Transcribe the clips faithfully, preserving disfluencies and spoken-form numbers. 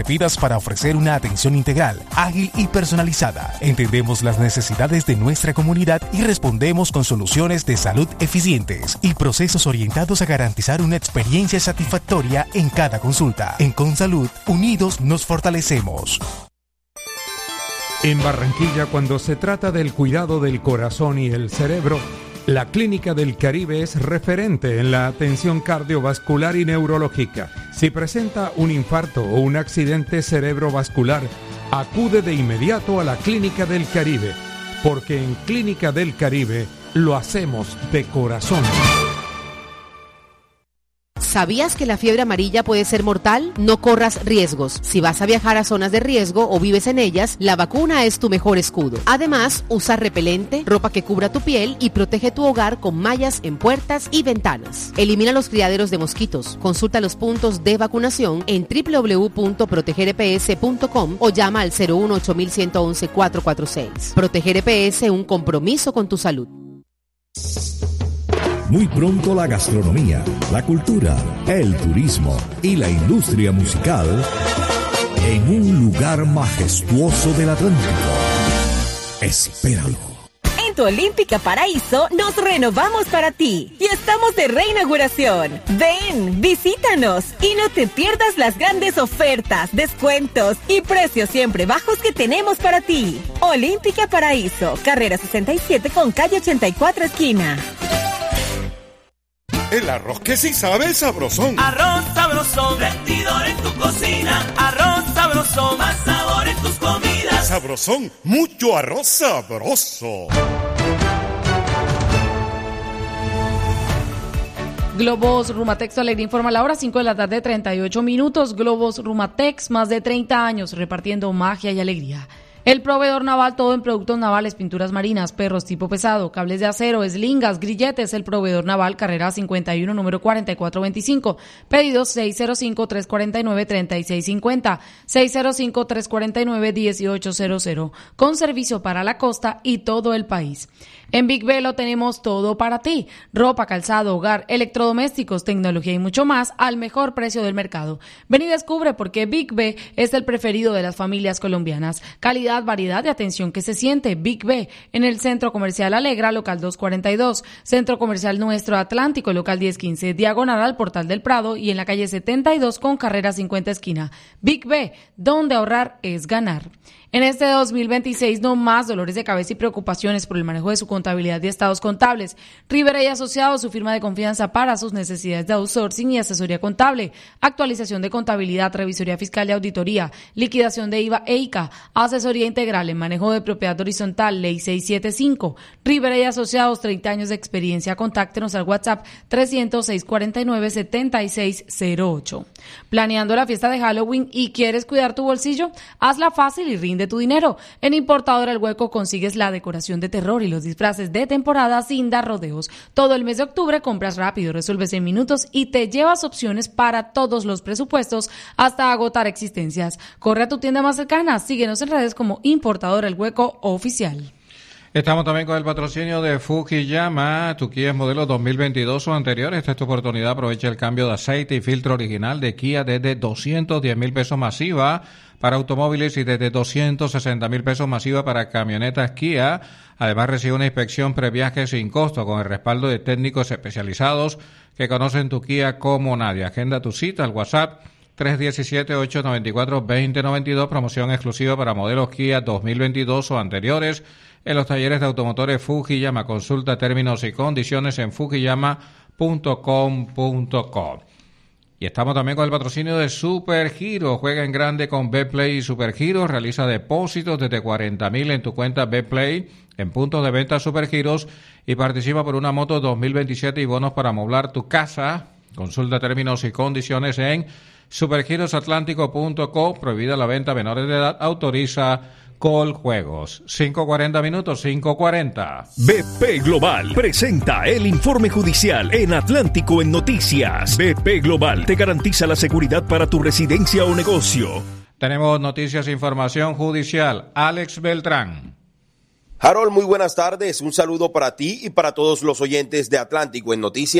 pidas para ofrecer una atención integral, ágil y personalizada. Entendemos las necesidades de nuestra comunidad y respondemos con soluciones de salud eficientes y procesos orientados a garantizar una experiencia satisfactoria en cada consulta. En Consalud, unidos nos fortalecemos. En Barranquilla, cuando se trata del cuidado del corazón y el cerebro, la Clínica del Caribe es referente en la atención cardiovascular y neurológica. Si presenta un infarto o un accidente cerebrovascular, acude de inmediato a la Clínica del Caribe, porque en Clínica del Caribe lo hacemos de corazón. ¿Sabías que la fiebre amarilla puede ser mortal? No corras riesgos. Si vas a viajar a zonas de riesgo o vives en ellas, la vacuna es tu mejor escudo. Además, usa repelente, ropa que cubra tu piel y protege tu hogar con mallas en puertas y ventanas. Elimina los criaderos de mosquitos. Consulta los puntos de vacunación en doble u doble u doble u punto proteger e pe ese punto com o llama al cero uno ocho uno uno uno cuatro cuatro seis. Proteger E P S, un compromiso con tu salud. Muy pronto la gastronomía, la cultura, el turismo y la industria musical en un lugar majestuoso del Atlántico. Espéralo. En tu Olímpica Paraíso nos renovamos para ti y estamos de reinauguración. Ven, visítanos y no te pierdas las grandes ofertas, descuentos y precios siempre bajos que tenemos para ti. Olímpica Paraíso, carrera sesenta y siete con calle ochenta y cuatro esquina. El arroz que sí sabe es sabrosón. Arroz sabrosón, rendidor en tu cocina. Arroz sabrosón, más sabor en tus comidas. Sabrosón, mucho arroz sabroso. Globos Rumatex Alegría informa la hora, cinco de la tarde, treinta y ocho minutos. Globos Rumatex, más de treinta años repartiendo magia y alegría. El proveedor naval, todo en productos navales, pinturas marinas, perros tipo pesado, cables de acero, eslingas, grilletes. El proveedor naval, carrera cincuenta y uno, número cuarenta y cuatro veinticinco. Pedidos seis cero cinco, tres cuatro nueve, tres seis cinco cero, seis cero cinco, tres cuatro nueve, uno ocho cero cero. Con servicio para la costa y todo el país. En Big B lo tenemos todo para ti. Ropa, calzado, hogar, electrodomésticos, tecnología y mucho más al mejor precio del mercado. Ven y descubre por qué Big B es el preferido de las familias colombianas. Calidad, variedad y atención que se siente. Big B en el Centro Comercial Alegra, local doscientos cuarenta y dos. Centro Comercial Nuestro Atlántico, local diez quince. Diagonal al Portal del Prado y en la calle setenta y dos con carrera cincuenta esquina. Big B, donde ahorrar es ganar. En este dos mil veintiséis, no más dolores de cabeza y preocupaciones por el manejo de su contabilidad y estados contables. Rivera y Asociados, su firma de confianza para sus necesidades de outsourcing y asesoría contable, actualización de contabilidad, revisoría fiscal y auditoría, liquidación de I V A e I C A, asesoría integral en manejo de propiedad horizontal, ley seiscientos setenta y cinco. Rivera y Asociados, treinta años de experiencia. Contáctenos al WhatsApp trescientos, seiscientos cuarenta y nueve, setenta y seis cero ocho. ¿Planeando la fiesta de Halloween y quieres cuidar tu bolsillo? Hazla fácil y rinde de tu dinero. En Importadora El Hueco consigues la decoración de terror y los disfraces de temporada sin dar rodeos. Todo el mes de octubre compras rápido, resuelves en minutos y te llevas opciones para todos los presupuestos hasta agotar existencias. Corre a tu tienda más cercana, síguenos en redes como Importadora El Hueco Oficial. Estamos también con el patrocinio de Fukiyama, tu Kia es modelo dos mil veintidós o anterior. Esta es tu oportunidad, aprovecha el cambio de aceite y filtro original de Kia desde doscientos diez mil pesos masiva para automóviles y desde doscientos sesenta mil pesos masiva para camionetas Kia. Además recibe una inspección previaje sin costo con el respaldo de técnicos especializados que conocen tu Kia como nadie. Agenda tu cita al WhatsApp tres uno siete, ocho nueve cuatro, dos cero nueve dos, promoción exclusiva para modelos Kia dos mil veintidós o anteriores en los talleres de automotores Fukiyama. Consulta términos y condiciones en fukiyama punto com punto co. Y estamos también con el patrocinio de Supergiros. Juega en grande con Betplay y Supergiros. Realiza depósitos desde cuarenta mil en tu cuenta Betplay en puntos de venta Supergiros y participa por una moto dos mil veintisiete y bonos para amoblar tu casa. Consulta términos y condiciones en supergiros atlántico punto co. Prohibida la venta a menores de edad. Autoriza Coljuegos. cinco cuarenta minutos, cinco cuarenta. B P Global presenta el informe judicial en Atlántico en Noticias. B P Global te garantiza la seguridad para tu residencia o negocio. Tenemos noticias e información judicial. Alex Beltrán. Harold, muy buenas tardes. Un saludo para ti y para todos los oyentes de Atlántico en Noticias.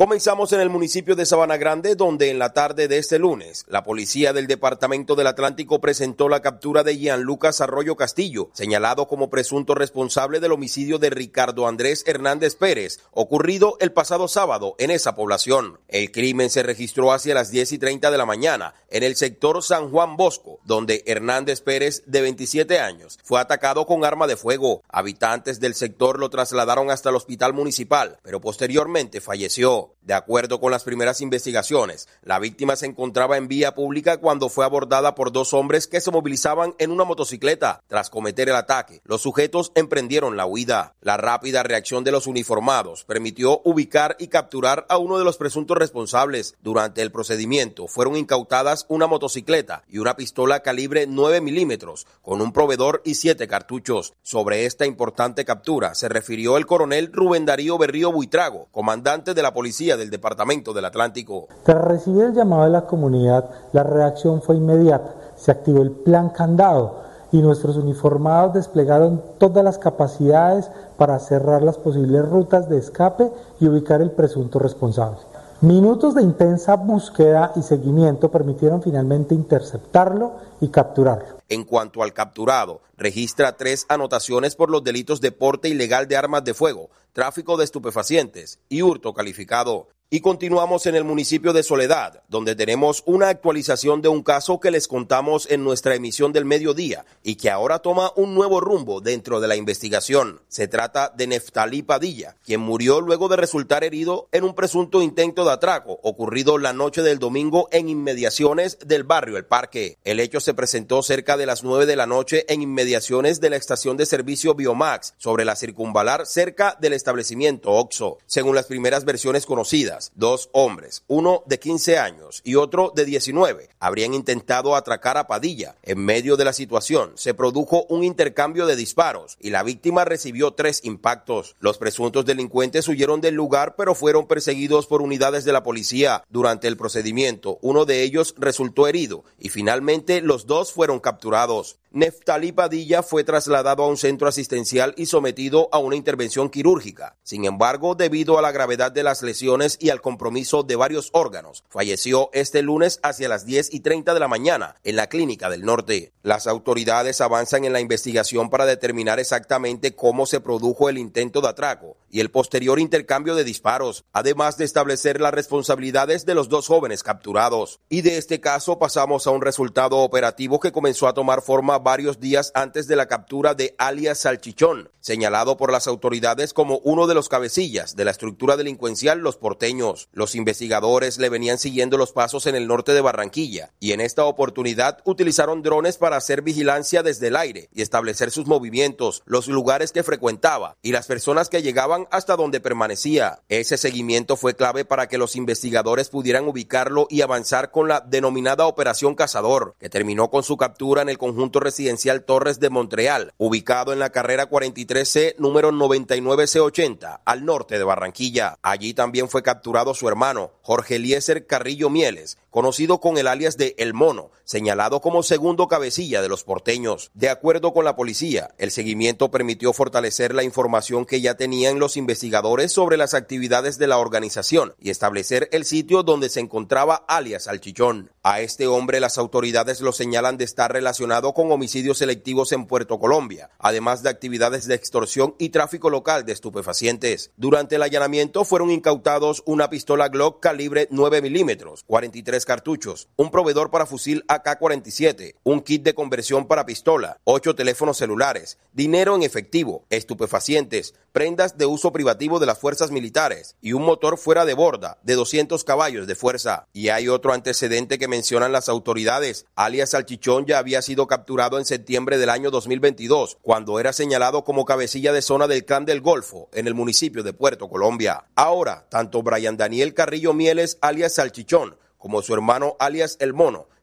Comenzamos en el municipio de Sabana Grande, donde en la tarde de este lunes, la policía del Departamento del Atlántico presentó la captura de Gianlucas Arroyo Castillo, señalado como presunto responsable del homicidio de Ricardo Andrés Hernández Pérez, ocurrido el pasado sábado en esa población. El crimen se registró hacia las diez y treinta de la mañana en el sector San Juan Bosco, donde Hernández Pérez, de veintisiete años, fue atacado con arma de fuego. Habitantes del sector lo trasladaron hasta el hospital municipal, pero posteriormente falleció. De acuerdo con las primeras investigaciones, la víctima se encontraba en vía pública cuando fue abordada por dos hombres que se movilizaban en una motocicleta. Tras cometer el ataque, los sujetos emprendieron la huida. La rápida reacción de los uniformados permitió ubicar y capturar a uno de los presuntos responsables. Durante el procedimiento fueron incautadas una motocicleta y una pistola calibre nueve milímetros con un proveedor y siete cartuchos. Sobre esta importante captura se refirió el coronel Rubén Darío Berrío Buitrago, comandante de la policía del Departamento del Atlántico. Tras recibir el llamado de la comunidad, la reacción fue inmediata. Se activó el plan candado y nuestros uniformados desplegaron todas las capacidades para cerrar las posibles rutas de escape y ubicar el presunto responsable. Minutos de intensa búsqueda y seguimiento permitieron finalmente interceptarlo y capturarlo. En cuanto al capturado, registra tres anotaciones por los delitos de porte ilegal de armas de fuego, tráfico de estupefacientes y hurto calificado. Y continuamos en el municipio de Soledad, donde tenemos una actualización de un caso que les contamos en nuestra emisión del mediodía y que ahora toma un nuevo rumbo dentro de la investigación. Se trata de Neftalí Padilla, quien murió luego de resultar herido en un presunto intento de atraco ocurrido la noche del domingo en inmediaciones del barrio El Parque. El hecho se presentó cerca de las nueve de la noche en inmediaciones de la estación de servicio Biomax, sobre la circunvalar cerca del establecimiento Oxxo. Según las primeras versiones conocidas, dos hombres, uno de quince años y otro de diecinueve, habrían intentado atracar a Padilla. En medio de la situación se produjo un intercambio de disparos y la víctima recibió tres impactos. Los presuntos delincuentes huyeron del lugar, pero fueron perseguidos por unidades de la policía. Durante el procedimiento, uno de ellos resultó herido y finalmente los dos fueron capturados. Neftalí Padilla fue trasladado a un centro asistencial y sometido a una intervención quirúrgica. Sin embargo, debido a la gravedad de las lesiones y al compromiso de varios órganos, falleció este lunes hacia las diez y treinta de la mañana en la Clínica del Norte. Las autoridades avanzan en la investigación para determinar exactamente cómo se produjo el intento de atraco y el posterior intercambio de disparos, además de establecer las responsabilidades de los dos jóvenes capturados. Y de este caso pasamos a un resultado operativo que comenzó a tomar forma varios días antes de la captura de alias Salchichón, señalado por las autoridades como uno de los cabecillas de la estructura delincuencial Los Porteños. Los investigadores le venían siguiendo los pasos en el norte de Barranquilla y en esta oportunidad utilizaron drones para hacer vigilancia desde el aire y establecer sus movimientos, los lugares que frecuentaba y las personas que llegaban hasta donde permanecía. Ese seguimiento fue clave para que los investigadores pudieran ubicarlo y avanzar con la denominada Operación Cazador, que terminó con su captura en el conjunto residencial Torres de Montreal, ubicado en la carrera cuarenta y tres C, número noventa y nueve C ochenta, al norte de Barranquilla. Allí también fue capturado su hermano, Jorge Eliezer Carrillo Mieles, conocido con el alias de El Mono, señalado como segundo cabecilla de los porteños. De acuerdo con la policía, el seguimiento permitió fortalecer la información que ya tenían los investigadores sobre las actividades de la organización y establecer el sitio donde se encontraba alias Salchichón. A este hombre las autoridades lo señalan de estar relacionado con homicidios selectivos en Puerto Colombia, además de actividades de extorsión y tráfico local de estupefacientes. Durante el allanamiento fueron incautados una pistola Glock calibre nueve milímetros, cuarenta y tres cartuchos, un proveedor para fusil A K cuarenta y siete, un kit de conversión para pistola, ocho teléfonos celulares, dinero en efectivo, estupefacientes, prendas de uso privativo de las fuerzas militares y un motor fuera de borda de doscientos caballos de fuerza. Y hay otro antecedente que mencionan las autoridades. Alias Salchichón ya había sido capturado en septiembre del año dos mil veintidós, cuando era señalado como cabecilla de zona del Clan del Golfo, en el municipio de Puerto Colombia. Ahora, tanto Brian Daniel Carrillo Mieles, alias Salchichón, como su hermano alias El Mono, que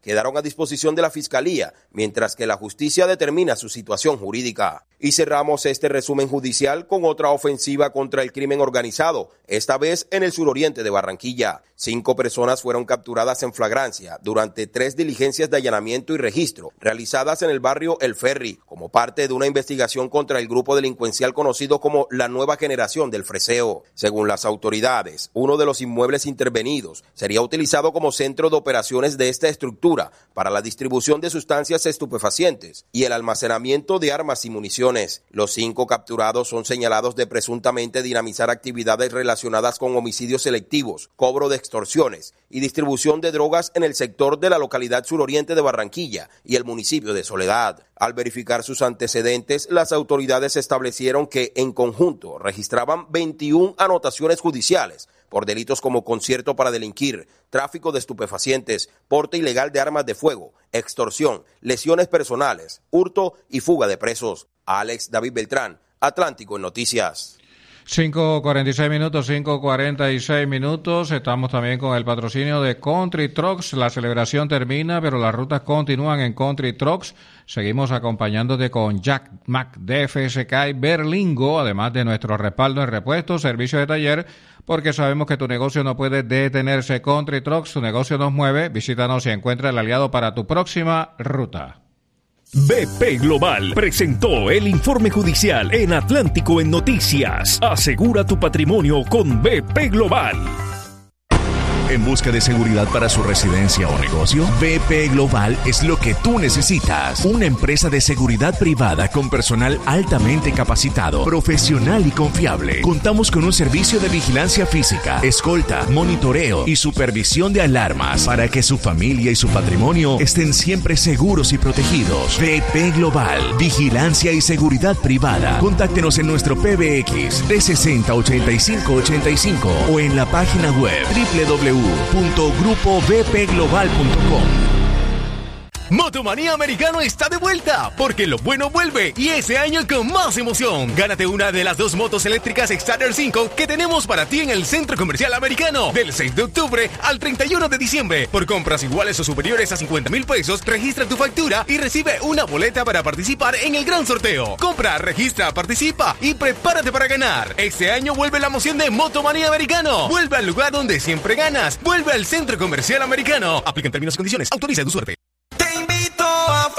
quedaron a disposición de la Fiscalía, mientras que la justicia determina su situación jurídica. Y cerramos este resumen judicial con otra ofensiva contra el crimen organizado, esta vez en el suroriente de Barranquilla. Cinco personas fueron capturadas en flagrancia durante tres diligencias de allanamiento y registro realizadas en el barrio El Ferry, como parte de una investigación contra el grupo delincuencial conocido como la Nueva Generación del Freseo. Según las autoridades, uno de los inmuebles intervenidos sería utilizado como centro de operaciones de esta estructura para la distribución de sustancias estupefacientes y el almacenamiento de armas y municiones. Los cinco capturados son señalados de presuntamente dinamizar actividades relacionadas con homicidios selectivos, cobro de extorsiones y distribución de drogas en el sector de la localidad suroriente de Barranquilla y el municipio de Soledad. Al verificar sus antecedentes, las autoridades establecieron que en conjunto registraban veintiuna anotaciones judiciales por delitos como concierto para delinquir, tráfico de estupefacientes, porte ilegal de armas de fuego, extorsión, lesiones personales, hurto y fuga de presos. Alex David Beltrán, Atlántico en Noticias. cinco cuarenta y seis minutos, cinco cuarenta y seis minutos. Estamos también con el patrocinio de Country Trucks. La celebración termina, pero las rutas continúan en Country Trucks. Seguimos acompañándote con Jack Mac de F S K y Berlingo, además de nuestro respaldo en repuestos, servicio de taller, porque sabemos que tu negocio no puede detenerse. Country Trucks, tu negocio nos mueve. Visítanos y encuentra el aliado para tu próxima ruta. B P Global presentó el informe judicial en Atlántico en Noticias. Asegura tu patrimonio con B P Global. ¿En busca de seguridad para su residencia o negocio? B P Global es lo que tú necesitas. Una empresa de seguridad privada con personal altamente capacitado, profesional y confiable. Contamos con un servicio de vigilancia física, escolta, monitoreo y supervisión de alarmas para que su familia y su patrimonio estén siempre seguros y protegidos. B P Global, vigilancia y seguridad privada. Contáctenos en nuestro P B X trescientos sesenta, ochenta y cinco ochenta y cinco o en la página web doble u doble u doble u punto grupo b p global punto com. Motomanía Americano está de vuelta, porque lo bueno vuelve y ese año con más emoción. Gánate una de las dos motos eléctricas Starter cinco que tenemos para ti en el Centro Comercial Americano del seis de octubre al treinta y uno de diciembre. Por compras iguales o superiores a cincuenta mil pesos, registra tu factura y recibe una boleta para participar en el gran sorteo. Compra, registra, participa y prepárate para ganar. Este año vuelve la emoción de Motomanía Americano. Vuelve al lugar donde siempre ganas. Vuelve al Centro Comercial Americano. Aplica en términos y condiciones. Autoriza tu suerte. A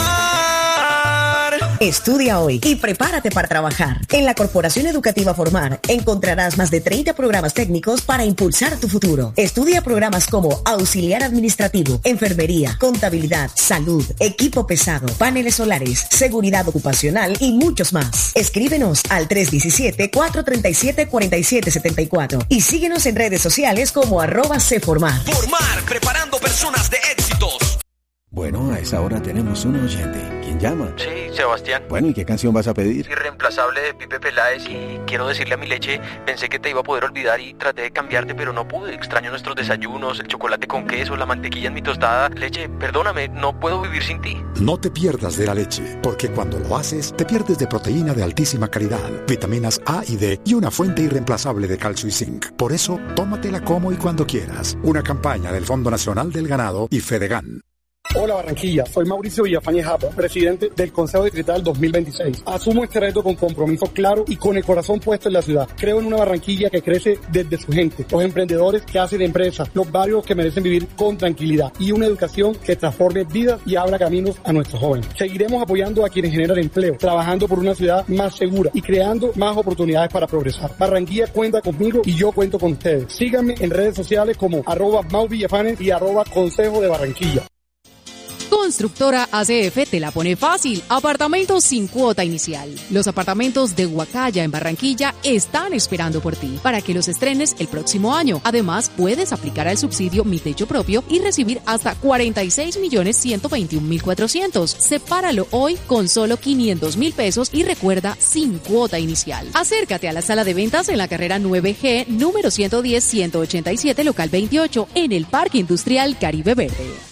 formar. Estudia hoy y prepárate para trabajar. En la Corporación Educativa Formar encontrarás más de treinta programas técnicos para impulsar tu futuro. Estudia programas como auxiliar administrativo, enfermería, contabilidad, salud, equipo pesado, paneles solares, seguridad ocupacional y muchos más. Escríbenos al tres uno siete, cuatro tres siete, cuatro siete siete cuatro y síguenos en redes sociales como arroba Cformar. Formar, preparando personas de éxitos. Bueno, a esa hora tenemos un oyente. ¿Quién llama? Sí, Sebastián. Bueno, ¿y qué canción vas a pedir? Irreemplazable de Pipe Peláez, y quiero decirle a mi leche, pensé que te iba a poder olvidar y traté de cambiarte, pero no pude. Extraño nuestros desayunos, el chocolate con queso, la mantequilla en mi tostada. Leche, perdóname, no puedo vivir sin ti. No te pierdas de la leche, porque cuando lo haces, te pierdes de proteína de altísima calidad, vitaminas A y D y una fuente irreemplazable de calcio y zinc. Por eso, tómatela como y cuando quieras. Una campaña del Fondo Nacional del Ganado y Fedegan. Hola Barranquilla, soy Mauricio Villafañe Japa, presidente del Consejo Distrital dos mil veintiséis. Asumo este reto con compromiso claro y con el corazón puesto en la ciudad. Creo en una Barranquilla que crece desde su gente, los emprendedores que hacen empresas, los barrios que merecen vivir con tranquilidad y una educación que transforme vidas y abra caminos a nuestros jóvenes. Seguiremos apoyando a quienes generan empleo, trabajando por una ciudad más segura y creando más oportunidades para progresar. Barranquilla cuenta conmigo y yo cuento con ustedes. Síganme en redes sociales como arroba Mau Villafanes y arroba Consejo de Barranquilla. Constructora A C F te la pone fácil. Apartamentos sin cuota inicial. Los apartamentos de Huacaya en Barranquilla están esperando por ti para que los estrenes el próximo año. Además, puedes aplicar al subsidio Mi Techo Propio y recibir hasta cuarenta y seis millones ciento veintiún mil cuatrocientos. Sepáralo hoy con solo quinientos mil pesos y recuerda, sin cuota inicial. Acércate a la sala de ventas en la carrera nueve G, número ciento diez, ciento ochenta y siete, local veintiocho, en el Parque Industrial Caribe Verde.